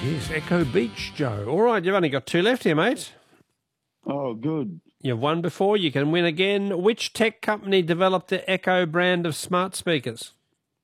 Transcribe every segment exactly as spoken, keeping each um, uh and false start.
It is Echo Beach, Joe. All right, you've only got two left here, mate. Oh, good. You've won before, you can win again. Which tech company developed the Echo brand of smart speakers?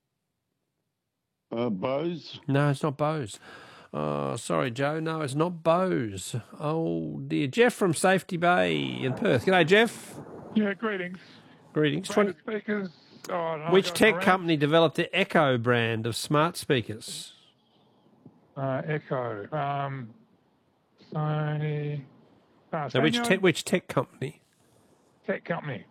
Uh, Bose? No, it's not Bose. Oh, sorry, Joe. No, it's not Bose. Oh, dear. Jeff from Safety Bay in Perth. G'day, Jeff. Yeah, greetings. Greetings. Brand twenty of speakers. Oh, no, Which I've got tech around. company developed the Echo brand of smart speakers? Uh, Echo. Um, Sony. Uh, So which, Sanyo? te- which tech company? Tech company.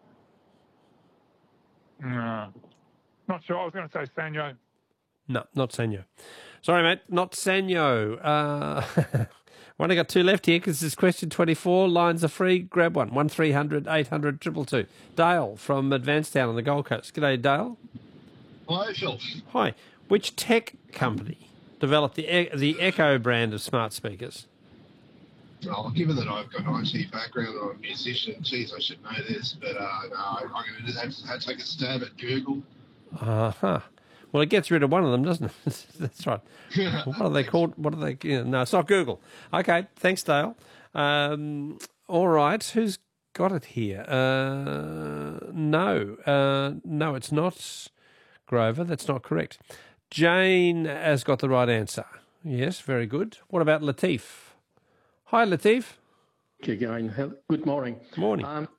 No. Not sure. I was going to say Sanyo. No, not Sanyo. Sorry, mate, not Sanyo. Uh, I've only got two left here because this is question twenty-four. Lines are free. Grab one. one three hundred eight hundred two two two. Dale from Advancetown on the Gold Coast. G'day, Dale. Hello, Phil. Hi. Which tech company developed the e- the Echo brand of smart speakers? Well, given that I've got an I T background and I'm a musician, geez, I should know this, but uh, no, I'm going to have to, have to take a stab at Google. Uh-huh. Well, it gets rid of one of them, doesn't it? That's right. What are they called? What are they? Yeah, no, it's not Google. Okay, thanks, Dale. Um, all right, who's got it here? Uh, no, uh, no, it's not Grover. That's not correct. Jane has got the right answer. Yes, very good. What about Latif? Hi, Latif. Again, hel- good morning. Morning. Um,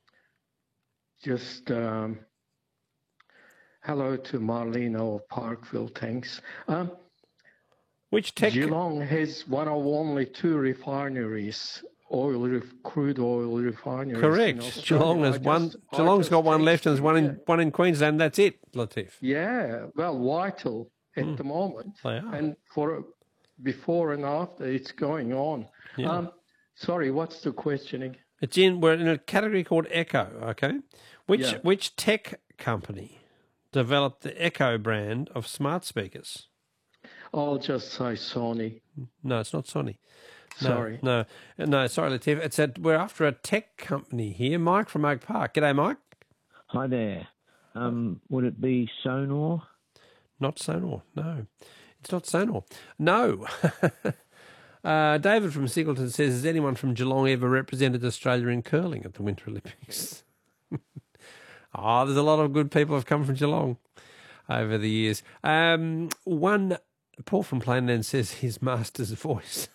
just um, hello to Marlene of Parkville, thanks. Um, Which tech? Geelong has one of only two refineries, oil, ref- crude oil refineries. Correct. in Australia. Geelong has I one. just- I Geelong's just got one left, and there's one in yeah. one in Queensland. That's it, Latif. Yeah, well, vital at Mm. the moment, They are. and for before and after, it's going on. Yeah. Um, sorry, what's the questioning? It's in. We're in a category called Echo. Okay. Which Yeah. which tech company developed the Echo brand of smart speakers? I'll just say Sony. No, it's not Sony. No, Sorry. No, no. Sorry, Latif. It's a, we're after a tech company here. Mike from Oak Park. G'day, Mike. Hi there. Um, would it be Sonor? Not Sonor. No, it's not Sonor. No. uh, David from Singleton says, has anyone from Geelong ever represented Australia in curling at the Winter Olympics? Oh, there's a lot of good people have come from Geelong over the years. Um, one, Paul from Plainland says his master's voice.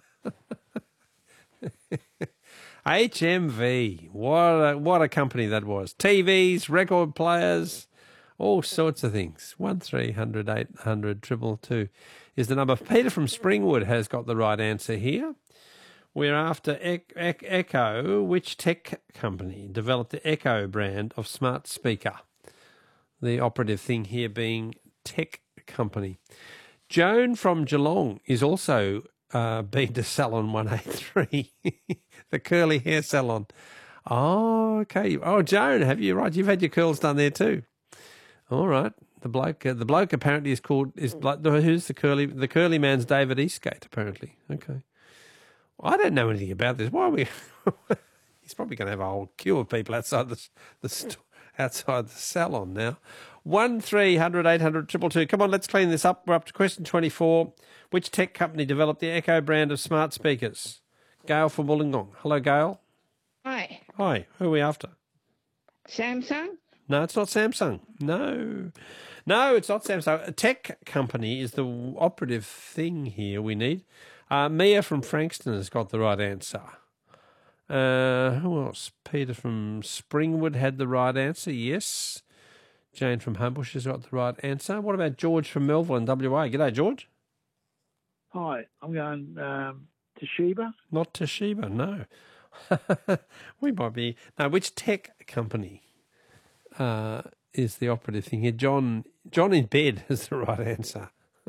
H M V, what a, what a company that was. T Vs, record players, all sorts of things. one three hundred eight hundred two two two is the number. Peter from Springwood has got the right answer here. We're after e- e- Echo. Which tech company developed the Echo brand of smart speaker? The operative thing here being tech company. Joan from Geelong is also uh, been to Salon one eighty-three, the curly hair salon. Oh, okay. Oh, Joan, have you, right, you've had your curls done there too. All right. The bloke, uh, the bloke apparently is called, is who's the curly, the curly man's David Eastgate, apparently. Okay. I don't know anything about this. Why are we? He's probably going to have a whole queue of people outside the the store, outside the salon now. One three hundred eight hundred triple two. Come on, let's clean this up. We're up to question twenty-four. Which tech company developed the Echo brand of smart speakers? Gail from Wollongong. Hello, Gail. Hi, Hi. Who are we after? Samsung? No, it's not Samsung. No. No, it's not Samsung. A tech company is the operative thing here we need. Uh, Mia from Frankston has got the right answer. Uh, who else? Peter from Springwood had the right answer, yes. Jane from Homebush has got the right answer. What about George from Melville in W A? G'day, George. Hi, I'm going um, Toshiba. Not Toshiba, no. We might be... No, which tech company uh, is the operative thing here? John, John in bed is the right answer.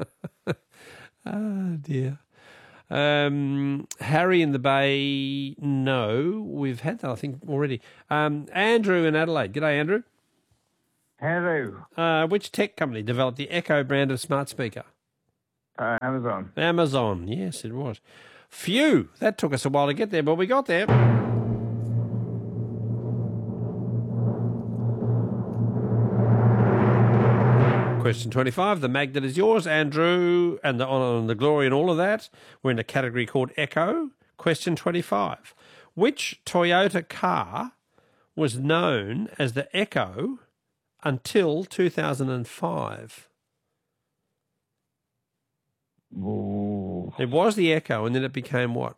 Oh, dear. Um, Harry in the Bay, no. We've had that, I think, already. Um, Andrew in Adelaide. G'day, Andrew. Hello. Uh, which tech company developed the Echo brand of smart speaker? Uh, Amazon. Amazon. Yes, it was. Phew, that took us a while to get there, but we got there. Question twenty-five. The magnet is yours, Andrew, and the honour and the glory and all of that. We're in a category called Echo. Question twenty-five. Which Toyota car was known as the Echo until two thousand five? Ooh. It was the Echo, and then it became what?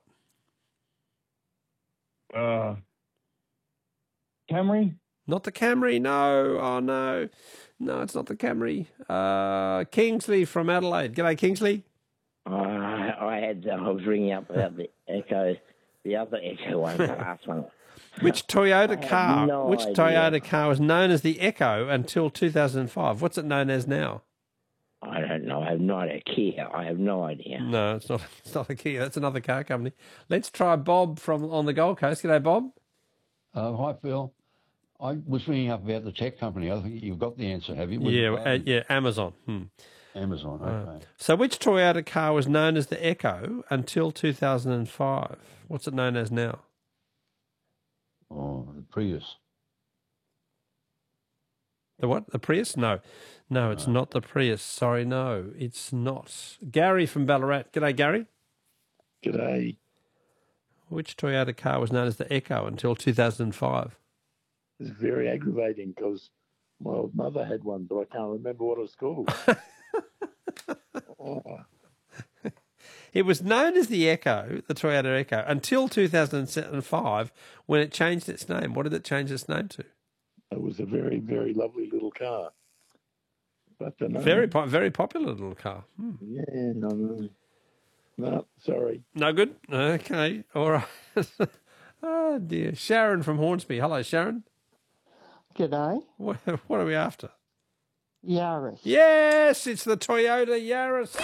Uh, Camry? Not the Camry, no. Oh, no. No, it's not the Camry. Uh, Kingsley from Adelaide. G'day, Kingsley. Uh, I had. I was ringing up about the Echo, the other Echo one, the last one. Which Toyota I have car? no which idea. Toyota car was known as the Echo until two thousand five? What's it known as now? I don't know. I have no idea. Kia. I have no idea. No, it's not. It's not a Kia. That's another car company. Let's try Bob from on the Gold Coast. G'day, Bob. Uh, hi, Phil. I was ringing up about the tech company. I think you've got the answer, have you? With, Yeah, uh, uh, yeah, Amazon. Hmm. Amazon, okay. So, which Toyota car was known as the Echo until two thousand five? What's it known as now? Oh, the Prius. The what? The Prius? No. No, it's not the Prius. Sorry, no, it's not. Gary from Ballarat. G'day, Gary. G'day. Which Toyota car was known as the Echo until two thousand five? It's very aggravating because my old mother had one, but I can't remember what it's called. Oh. It was known as the Echo, the Toyota Echo, until two thousand five when it changed its name. What did it change its name to? It was a very, very lovely little car. But uh, no, Very, po- very popular little car. Hmm. yeah, no, no, no, sorry. No good? Okay, all right. Oh, dear. Sharon from Hornsby. Hello, Sharon. G'day. What, what are we after? Yaris. Yes, it's the Toyota Yaris.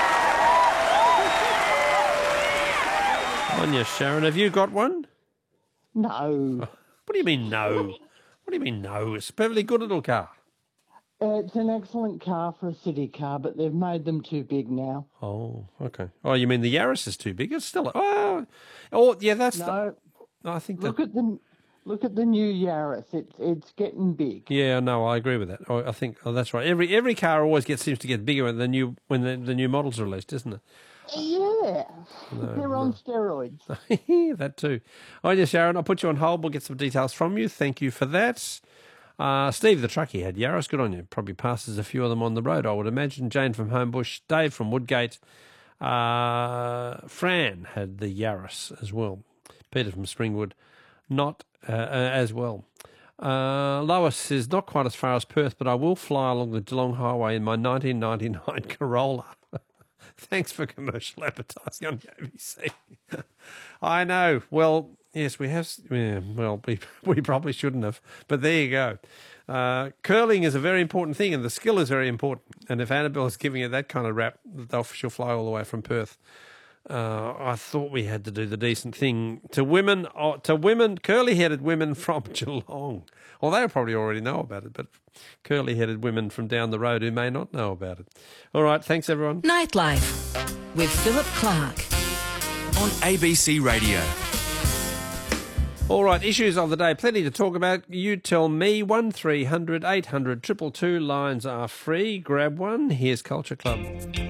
On you, Sharon. Have you got one? No. What do you mean no? What do you mean no? It's a perfectly good little car. It's an excellent car for a city car, but they've made them too big now. Oh, okay. Oh, you mean the Yaris is too big? It's still... Oh, oh yeah, that's... No. The, I think Look that... at the look at the new Yaris. It's it's getting big. Yeah, no, I agree with that. Oh, I think... Oh, that's right. Every every car always gets seems to get bigger when the new when the, the new models are released, isn't it? Yeah. No, They're no. on steroids. That too. Oh, yeah, Sharon, I'll put you on hold. We'll get some details from you. Thank you for that. Uh, Steve the truckie had Yaris. Good on you. Probably passes a few of them on the road, I would imagine. Jane from Homebush, Dave from Woodgate. Uh, Fran had the Yaris as well. Peter from Springwood, not uh, uh, as well. Uh, Lois says, not quite as far as Perth, but I will fly along the Geelong Highway in my nineteen ninety-nine Corolla. Thanks for commercial advertising on the A B C. I know. Well, yes, we have. Yeah, well, we we probably shouldn't have, but there you go. Uh, curling is a very important thing, and the skill is very important. And if Annabelle is giving it that kind of rap, they'll she'll fly all the way from Perth. Uh, I thought we had to do the decent thing to women, uh, to women, curly-headed women from Geelong. Well, they probably already know about it, but curly-headed women from down the road who may not know about it. All right, thanks, everyone. Nightlife with Philip Clark on A B C Radio. All right, issues of the day, plenty to talk about. You tell me, one three hundred eight hundred two two two, lines are free. Grab one. Here's Culture Club.